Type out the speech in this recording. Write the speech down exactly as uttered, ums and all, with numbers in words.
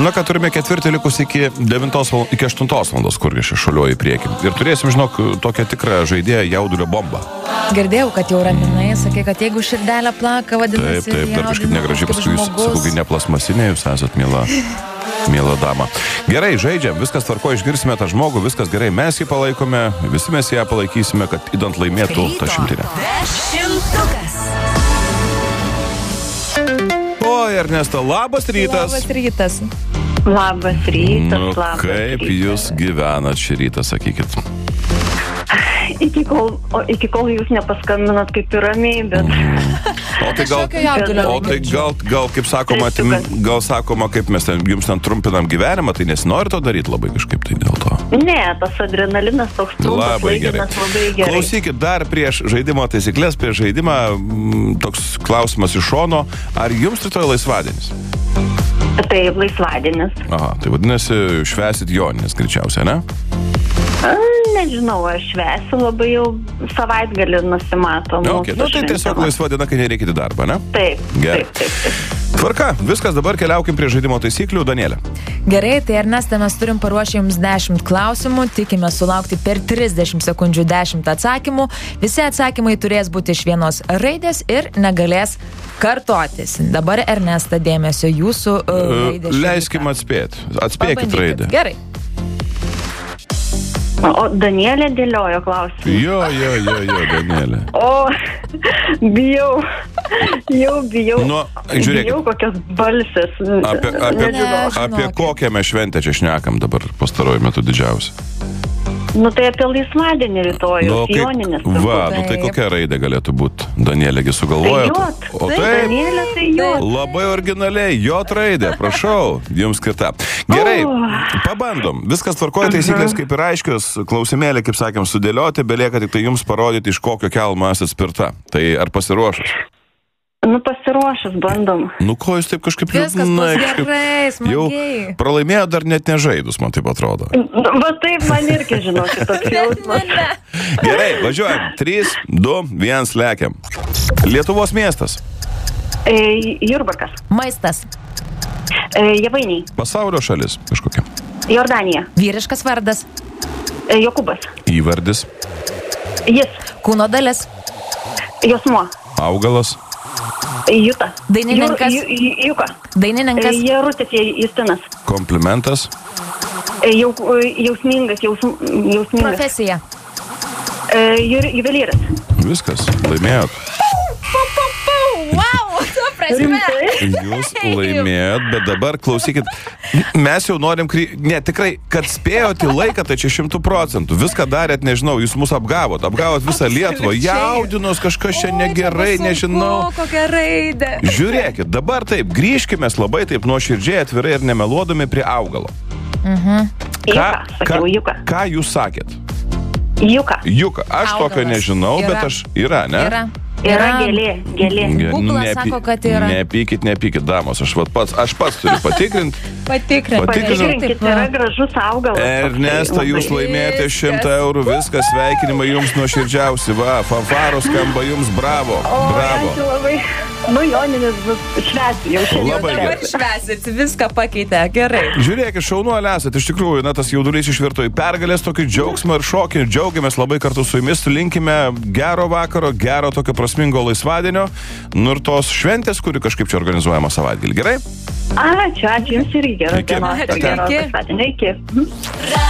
Na, kad turime ketvirtį likus iki devintos, iki aštuntos valandos, kurgi aš šuoliuoju į priekį. Ir turėsim, žinok, tokią tikrą žaidėją jaudulio bombą. Girdėjau, kad jau raminai, sakė, kad jeigu širdelė plaka, vadinasi... Taip, taip, dar kažkaip negražiai, paskui jūs, sakau, kai neplasmasinė, jūs esat miela, miela dama. Gerai, žaidžiam, viskas tvarko, išgirsime tą žmogų, viskas gerai, mes jį palaikome, visi mes ją palaikysime, kad idant laimėtų tą šimtinę. Dešimtukas. O, Ernesta, labas rytas. Labas rytas. Labas rytas, Nu, labas kaip rytas. jūs gyvenat šį rytą, sakykit. Iki kol, o, iki kol jūs nepaskambinat kaip ir ramiai, bet... O tai gal, Kažkokio jaudulio o tai gal, gal kaip sakoma, Taip, tim- gal sakoma, kaip mes ten, jums ten trumpinam gyvenimą, tai nesinori to daryti labai kažkaip tai dėl to. Ne, tas adrenalinas toks trumpas, Labai gerai. laikinas, labai gerai. Klausykit, dar prieš žaidimo taisyklės, prieš žaidimą m, toks klausimas iš šono, ar jums rytoj laisvadienis? Taip, laisvadienis. Aha, tai vadinasi, švęsit Joninės greičiausiai, ne? A, Nežinau, aš švesiu labai jau savaitgalį nusimato. Na, mūsų okay. Nu, tai tiesiog šventimas. laisva diena, kai nereikia į darbą, ne? Taip, Gerai. taip, taip, taip. Tvarka, viskas, dabar keliaukim prie žaidimo taisyklių. Danielė. Gerai, tai Ernesta, mes turim paruošę jums dešimt klausimų, tikime sulaukti per trisdešimt sekundžių dešimt atsakymų. Visi atsakymai turės būti iš vienos raidės ir negalės kartotis. Dabar, Ernesta, dėmesio jūsų uh, raidė. Leiskim atspėti. Atspėkit Pabandykit. raidę. Gerai. O Danielė dėliojo klausimą. Jo, jo, jo, jo, Danielė. O, bijau, jau bijau. Nu, žiūrėkit. Bijau kokias balsės. Apie, apie, Ne, apie žinokit. kokią mes šventę čia šnekam dabar pastaruoju metu didžiausią? Nu tai apie laisvadienį rytojų, Nu, nu, Joninės. va, nu tai Taip. kokia raidė galėtų būti? Danielėgi sugalvojo. Tai jot. O Taip, taip, Danielė, tai jot. labai originaliai, jot raidė, prašau, jums skirta. Gerai, pabandom. Viskas tvarkoja, taisyklės kaip ir aiškios, klausimėlį, kaip sakėm, sudėlioti, belieka tik tai jums parodyti, iš kokio kelmo esate spirta. Tai ar pasiruošęs? Nu pasiruošęs, bandom. Nu ko jūs taip kažkaip Viskas liūdnai, bus kažkaip gerai, jau smagiai. pralaimėjo dar net nežaidus, man taip atrodo. Va taip man irgi, žinokit, toks jausmas. Gerai, važiuojam. trys, du, vienas, lekiam. Lietuvos miestas. E, Jurbarkas. Maistas. E, Javainiai. Pasaulio šalis kažkokia. Jordanija. Vyriškas vardas. E, Jokūbas. Įvardis. Jis. Kūno dalis. Josmuo. Augalas. Juta. Dainininkas. Ju, ju, juka. Dainininkas. E, Jarutis Justinas. Komplimentas. E, jau, jausmingas, jaus, jausmingas. Profesija. E, ju, juvelyras. Viskas, laimėjot. Wow, tu prasme. Jūs laimėjot, bet dabar klausykit, mes jau norim, kry... ne, tikrai, kad spėjot į laiką, tai čia šimtų procentų. Viską darėt, nežinau, jūs mus apgavot, apgavot visą Lietuvą, jaudinos kažkas čia negerai, nežinau. O, kokia raidė. Žiūrėkit, dabar taip, grįžkime labai taip nuoširdžiai, atvirai ir nemeluodami prie augalo. Juka, sakiau, juka. ką jūs sakėt? Juka. Juka, aš Augalas. tokio nežinau, Yra. bet aš yra, ne? Yra. Yra gėlė, gėlė. Ge- Googlas nepy- sako, kad yra. Nepykit, nepykit, damos, aš, vat pats, aš pats turiu patikrinti. Patikrink. Patikrinau. Patikrinkit, yra gražus augalas. Ernesta, toksai jūs labai. laimėjote šimtą eurų, viskas, sveikinimai jums nuoširdžiausi, va, fanfaros skamba jums, bravo, O, bravo. ačiū labai. Nu, Joninės bus švęsti jau šiandien. Labai Dabar gerai. švesit, viską pakeitė. Gerai. Žiūrėkit, šaunuolė esat, iš tikrųjų, na, tas jaudulys išvirto į pergalės, tokį džiaugsmą ir šokį, džiaugiamės labai kartu su jumis, linkime gero vakaro, gero tokio prasmingo laisvadienio, nu ir tos šventės, kuri kažkaip čia organizuojama savaitgalį, gerai? Ačiū, ačiū jums irgi geros Iki. dienos. Ate. Geros Iki. laisvadienio. Iki.